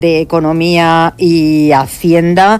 de Economía y Hacienda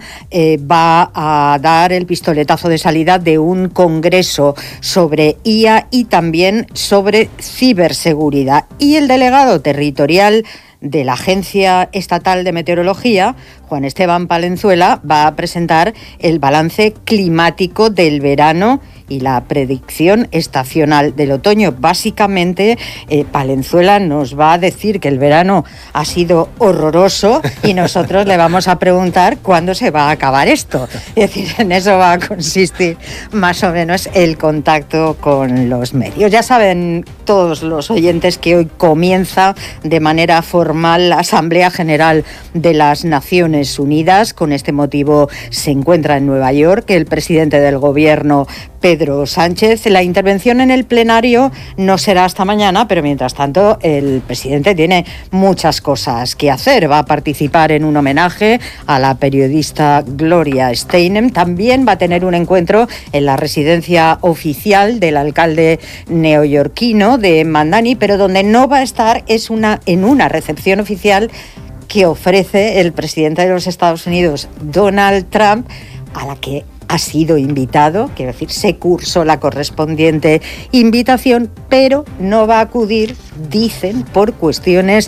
va a dar el pistoletazo de salida de un congreso sobre IA y también sobre ciberseguridad. Y el delegado territorial de la Agencia Estatal de Meteorología, Juan Esteban Palenzuela, va a presentar el balance climático del verano y la predicción estacional del otoño. Básicamente, Palenzuela nos va a decir que el verano ha sido horroroso y nosotros le vamos a preguntar cuándo se va a acabar esto. Es decir, en eso va a consistir más o menos el contacto con los medios. Ya saben todos los oyentes que hoy comienza de manera formal la Asamblea General de las Naciones Unidas. Con este motivo se encuentra en Nueva York el presidente del Gobierno, Pedro Sánchez. La intervención en el plenario no será hasta mañana, pero mientras tanto el presidente tiene muchas cosas que hacer. Va a participar en un homenaje a la periodista Gloria Steinem. También va a tener un encuentro en la residencia oficial del alcalde neoyorquino de Mandani, pero donde no va a estar es en una recepción oficial que ofrece el presidente de los Estados Unidos, Donald Trump, a la que ha sido invitado, quiero decir, se cursó la correspondiente invitación, pero no va a acudir, dicen, por cuestiones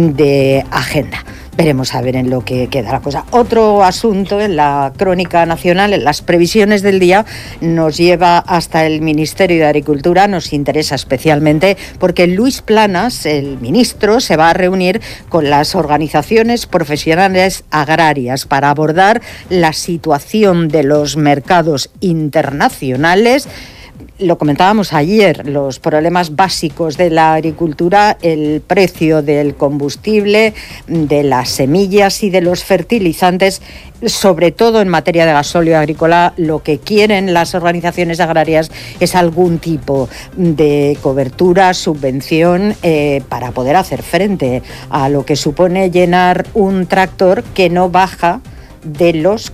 de agenda. Veremos a ver en lo que queda la cosa. Otro asunto en la crónica nacional, en las previsiones del día, nos lleva hasta el Ministerio de Agricultura. Nos interesa especialmente porque Luis Planas, el ministro, se va a reunir con las organizaciones profesionales agrarias para abordar la situación de los mercados internacionales. Lo comentábamos ayer, los problemas básicos de la agricultura, el precio del combustible, de las semillas y de los fertilizantes, sobre todo en materia de gasóleo agrícola. Lo que quieren las organizaciones agrarias es algún tipo de cobertura, subvención, para poder hacer frente a lo que supone llenar un tractor que no baja de los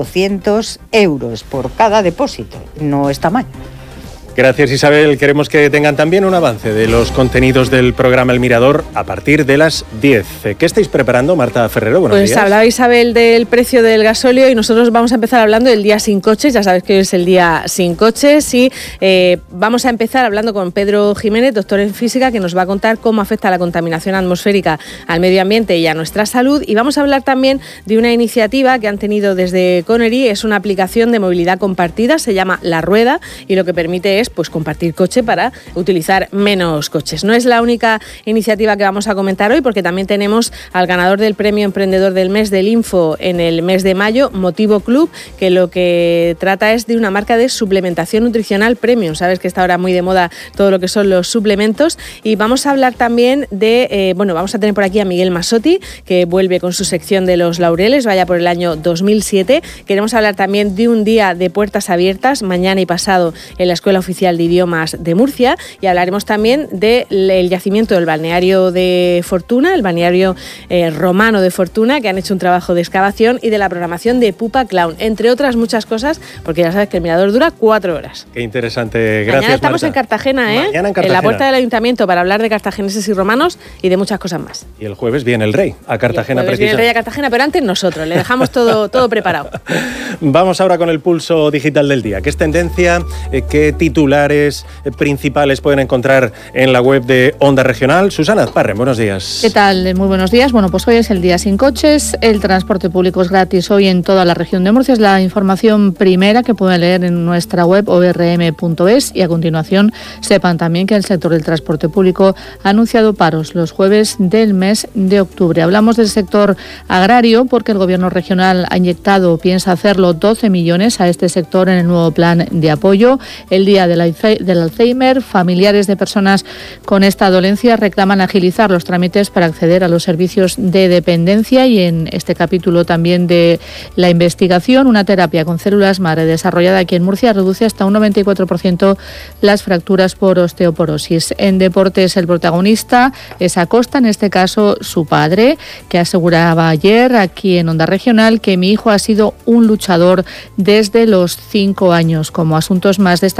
400 euros por cada depósito. No está mal. Gracias, Isabel. Queremos que tengan también un avance de los contenidos del programa El Mirador a partir de las 10. ¿Qué estáis preparando, Marta Ferrero? Buenos días. Pues hablaba Isabel del precio del gasóleo y nosotros vamos a empezar hablando del día sin coches. Ya sabes que hoy es el día sin coches y vamos a empezar hablando con Pedro Jiménez, doctor en física, que nos va a contar cómo afecta la contaminación atmosférica al medio ambiente y a nuestra salud. Y vamos a hablar también de una iniciativa que han tenido desde Connery. Es una aplicación de movilidad compartida, se llama La Rueda, y lo que permite es compartir coche para utilizar menos coches. No es la única iniciativa que vamos a comentar hoy, porque también tenemos al ganador del premio Emprendedor del Mes del Info en el mes de mayo, Motivo Club, que lo que trata es de una marca de suplementación nutricional premium. Sabes que está ahora muy de moda todo lo que son los suplementos. Y vamos a hablar también de, vamos a tener por aquí a Miguel Masotti, que vuelve con su sección de los laureles, vaya por el año 2007. Queremos hablar también de un día de puertas abiertas, mañana y pasado, en la Escuela Oficial de Idiomas de Murcia, y hablaremos también del yacimiento del balneario de Fortuna, el balneario romano de Fortuna, que han hecho un trabajo de excavación, y de la programación de Pupa Clown, entre otras muchas cosas, porque ya sabes que el mirador dura 4 horas. Qué interesante, gracias. Mañana estamos Marta. En Cartagena, Mañana en Cartagena, en la puerta del ayuntamiento, para hablar de cartagineses y romanos y de muchas cosas más. Y el jueves viene el rey a Cartagena, precisamente. Viene el rey a Cartagena, pero antes nosotros, le dejamos todo preparado. Vamos ahora con el pulso digital del día. ¿Qué es tendencia? ¿Qué titulares principales pueden encontrar en la web de Onda Regional? Susana Azparren, buenos días. ¿Qué tal? Muy buenos días. Bueno, pues hoy es el día sin coches. El transporte público es gratis hoy en toda la región de Murcia. Es la información primera que pueden leer en nuestra web orm.es, y a continuación sepan también que el sector del transporte público ha anunciado paros los jueves del mes de octubre. Hablamos del sector agrario porque el Gobierno regional ha inyectado, o piensa hacerlo, 12 millones a este sector en el nuevo plan de apoyo. El día del Alzheimer, familiares de personas con esta dolencia reclaman agilizar los trámites para acceder a los servicios de dependencia, y en este capítulo también de la investigación, una terapia con células madre desarrollada aquí en Murcia reduce hasta un 94% las fracturas por osteoporosis. En deportes, el protagonista es Acosta, en este caso su padre, que aseguraba ayer aquí en Onda Regional que mi hijo ha sido un luchador desde los 5 años. Como asuntos más destacados son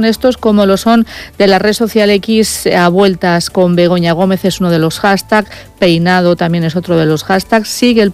son estos, como lo son de la red social X, a vueltas con Begoña Gómez es uno de los hashtags, peinado también es otro de los hashtags, sigue el